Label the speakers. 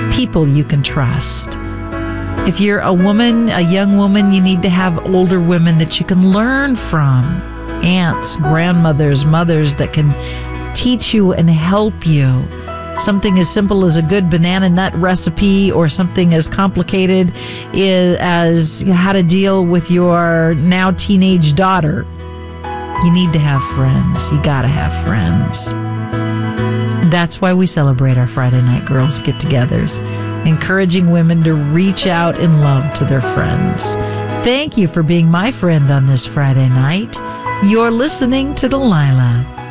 Speaker 1: people you can trust. If you're a woman, a young woman, you need to have older women that you can learn from. Aunts, grandmothers, mothers that can teach you and help you. Something as simple as a good banana nut recipe, or something as complicated as how to deal with your now teenage daughter. You need to have friends. You gotta have friends. That's why we celebrate our Friday Night Girls Get-togethers, encouraging women to reach out in love to their friends. Thank you for being my friend on this Friday night. You're listening to Delilah.